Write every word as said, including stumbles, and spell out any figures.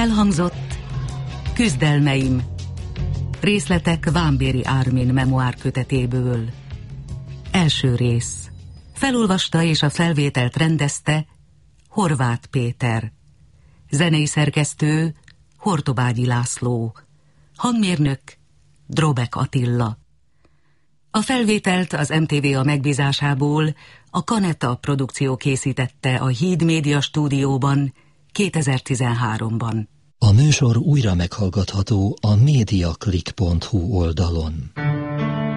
Elhangzott Küzdelmeim. Részletek Vámbéry Ármin memoár kötetéből. Első rész. Felolvasta és a felvételt rendezte Horváth Péter. Zenei szerkesztő Hortobágyi László. Hangmérnök Drobek Attila. A felvételt az em té vé a megbízásából a Kaneta produkció készítette a Híd Média stúdióban kétezer-tizenháromban. A műsor újra meghallgatható a mediaclick pont hu oldalon.